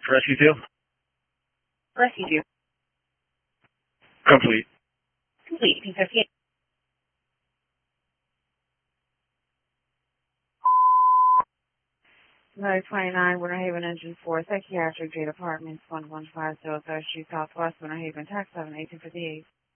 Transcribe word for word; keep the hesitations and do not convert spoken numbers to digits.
Rescue two? Rescue two. Complete. Complete. P fifty-eight. nine twenty-nine, Winter Haven, Engine four, Psychiatric Jade Apartments, one one five zero third Street Southwest, Winter Haven, Tax seven, eighteen fifty-eight.